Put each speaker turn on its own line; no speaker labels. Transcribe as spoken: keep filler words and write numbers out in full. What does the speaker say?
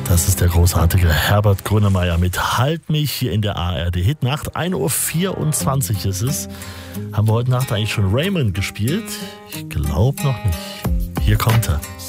Das ist der großartige Herbert Grönemeyer mit Halt mich hier in der A R D Hitnacht. ein Uhr vierundzwanzig ist es. Haben wir heute Nacht eigentlich schon Raymond gespielt? Ich glaube noch nicht. Hier kommt er.